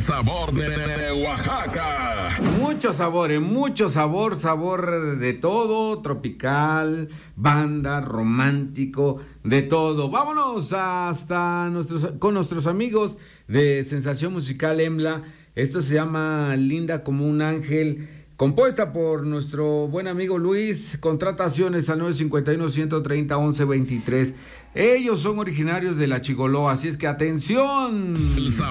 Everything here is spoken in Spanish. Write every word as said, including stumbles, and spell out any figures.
sabor de Oaxaca. Mucho sabor, eh, mucho sabor, sabor de todo, tropical, banda, romántico, de todo. Vámonos hasta nuestros, con nuestros amigos de Sensación Musical EMLA. Esto se llama Linda como un ángel, compuesta por nuestro buen amigo Luis. Contrataciones al nueve cinco uno, uno tres cero, once veintitrés. Ellos son originarios de La Chigoló, así es que atención.